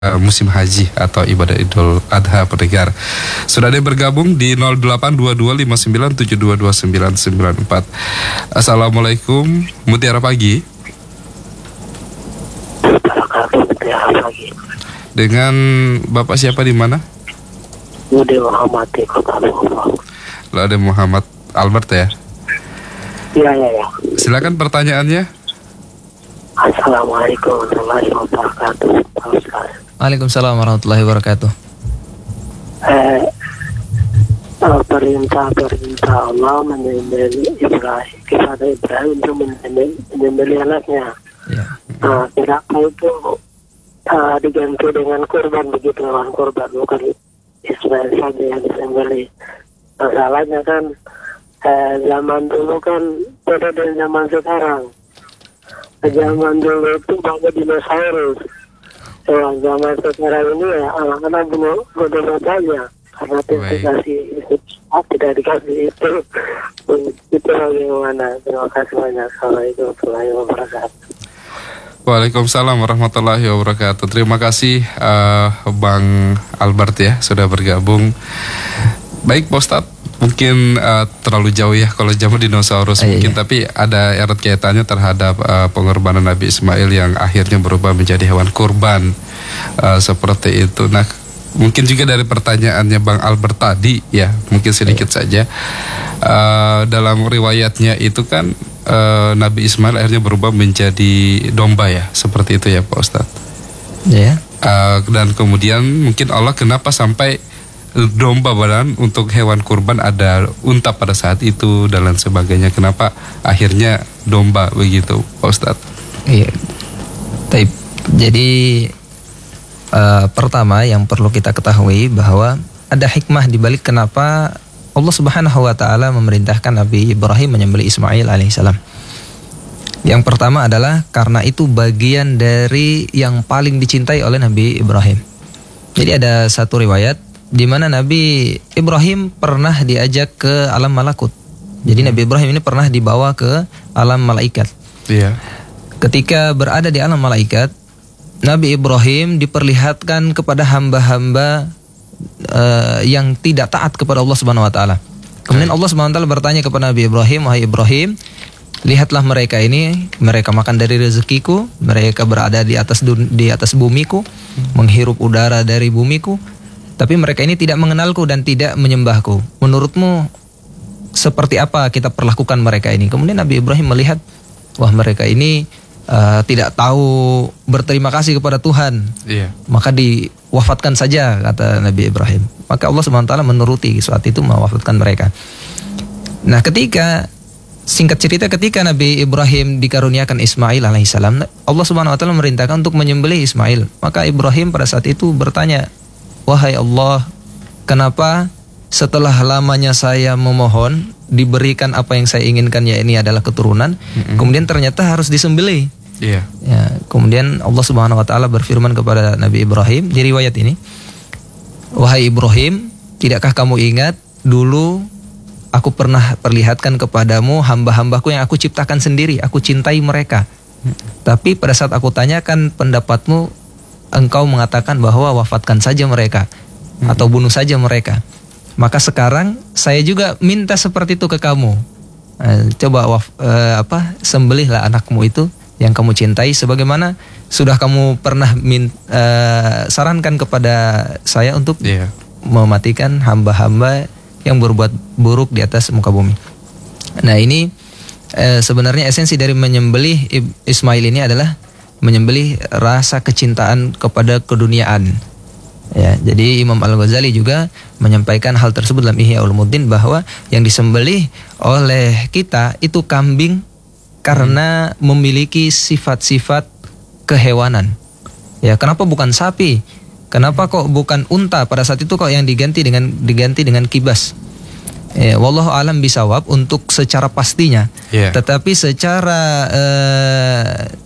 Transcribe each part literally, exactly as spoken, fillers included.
uh, musim haji atau ibadah Idul Adha pendengar. Sudah ada yang bergabung di nol delapan dua dua lima sembilan tujuh dua dua sembilan sembilan empat. Assalamualaikum, Mutiara Pagi. Mutiara Pagi. Dengan Bapak siapa di mana? Ude Muhammad di Kota Bogor. Lalu ada Muhammad Albert ya? Iya, iya, ya. Silakan pertanyaannya. Assalamualaikum warahmatullahi wabarakatuh. Waalaikumsalam warahmatullahi wabarakatuh. Eh, uh, perintah perintah Allah menyembelih Ibrahim kepada Ibrahim untuk menyembelih anaknya. Ya. Nah, kenapa itu uh, diganti dengan kurban begitu, hewan kurban, bukan Ismail saja yang disembelih. Masalahnya kan eh, zaman dulu kan beda dengan zaman sekarang. Zaman dulu itu banyak dinosaurus. Ya, zaman sekarang ini ya anak-anak bunuh bunuh saja karena dikasih itu tidak dikasih itu. Itu bagaimana? Terima kasih banyak. Assalamualaikum warahmatullahi wabarakatuh. Waalaikumsalam warahmatullahi wabarakatuh. Terima kasih uh, Bang Albert ya sudah bergabung. Baik Pak Ustadz, mungkin uh, terlalu jauh ya kalau zaman dinosaurus eh, mungkin, iya. Tapi ada erat kaitannya terhadap uh, pengorbanan Nabi Ismail yang akhirnya berubah menjadi hewan kurban uh, seperti itu. Nah, mungkin juga dari pertanyaannya Bang Albert tadi ya, mungkin sedikit eh. saja uh, dalam riwayatnya itu kan uh, Nabi Ismail akhirnya berubah menjadi domba ya, seperti itu ya Pak Ustadz. Ya. Uh, dan kemudian mungkin Allah kenapa sampai domba badan untuk hewan kurban ada unta pada saat itu dan lain sebagainya. Kenapa akhirnya domba begitu, Pak Ustadz? Iya. Taib. Jadi uh, pertama yang perlu kita ketahui bahwa ada hikmah di balik kenapa Allah Subhanahu wa taala memerintahkan Nabi Ibrahim menyembelih Ismail alaihissalam. Yang pertama adalah karena itu bagian dari yang paling dicintai oleh Nabi Ibrahim. Jadi ada satu riwayat di mana Nabi Ibrahim pernah diajak ke alam malakut. Jadi hmm. Nabi Ibrahim ini pernah dibawa ke alam malaikat. Iya. Ketika berada di alam malaikat, Nabi Ibrahim diperlihatkan kepada hamba-hamba uh, yang tidak taat kepada Allah Subhanahu wa taala. Kemudian Allah Subhanahu wa taala bertanya kepada Nabi Ibrahim, "Wahai Ibrahim, lihatlah mereka ini, mereka makan dari rezekiku, mereka berada di atas di atas bumiku, hmm. menghirup udara dari bumiku. Tapi mereka ini tidak mengenalku dan tidak menyembahku. Menurutmu seperti apa kita perlakukan mereka ini?" Kemudian Nabi Ibrahim melihat, wah mereka ini uh, tidak tahu berterima kasih kepada Tuhan. Iya. Maka diwafatkan saja, kata Nabi Ibrahim. Maka Allah subhanahu wa taala menuruti saat itu mewafatkan mereka. Nah ketika, singkat cerita ketika Nabi Ibrahim dikaruniakan Ismail alaihissalam, Allah subhanahu wa taala memerintahkan untuk menyembelih Ismail. Maka Ibrahim pada saat itu bertanya, "Wahai Allah, kenapa setelah lamanya saya memohon diberikan apa yang saya inginkan, ya ini adalah keturunan, mm-hmm. kemudian ternyata harus disembelih?" Yeah. Ya, kemudian Allah Subhanahu wa taala berfirman kepada Nabi Ibrahim di riwayat ini, "Wahai Ibrahim, tidakkah kamu ingat dulu aku pernah perlihatkan kepadamu hamba-hambaku yang aku ciptakan sendiri, aku cintai mereka. Mm-hmm. Tapi pada saat aku tanyakan pendapatmu, engkau mengatakan bahwa wafatkan saja mereka hmm. atau bunuh saja mereka. Maka sekarang saya juga minta seperti itu ke kamu. Uh, coba waf, uh, apa sembelihlah anakmu itu yang kamu cintai, sebagaimana sudah kamu pernah min, uh, sarankan kepada saya untuk yeah. mematikan hamba-hamba yang berbuat buruk di atas muka bumi." Nah ini uh, sebenarnya esensi dari menyembelih Ismail ini adalah menyembelih rasa kecintaan kepada keduniaan. Ya, jadi Imam Al-Ghazali juga menyampaikan hal tersebut dalam Ihya Ulumuddin, bahwa yang disembelih oleh kita itu kambing karena hmm. memiliki sifat-sifat kehewanan. Ya, kenapa bukan sapi? Kenapa kok bukan unta? Pada saat itu kok yang diganti dengan diganti dengan kibas? Ya, wallahu alam bisawab untuk secara pastinya. Yeah. Tetapi secara uh,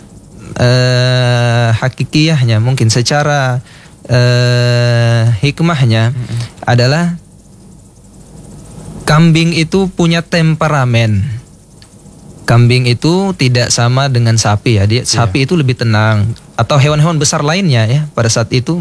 Uh, hakikiyahnya, mungkin secara uh, hikmahnya mm-hmm. adalah kambing itu punya temperamen. Kambing itu tidak sama dengan sapi ya. Dia, sapi yeah. itu lebih tenang, atau hewan-hewan besar lainnya ya pada saat itu